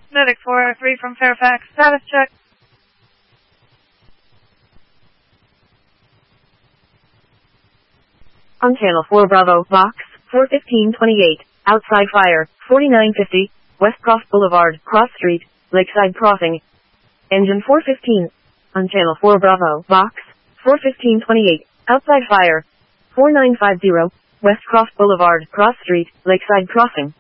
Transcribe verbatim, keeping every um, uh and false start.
Medic four oh three from Fairfax, status check. On channel four Bravo, box, four fifteen twenty-eight, outside fire, forty-nine fifty, West Cross Boulevard, Cross Street, Lakeside Crossing. Engine four fifteen. On channel four Bravo, box, four fifteen twenty-eight, outside fire, four nine five zero, West Cross Boulevard, Cross Street, Lakeside Crossing.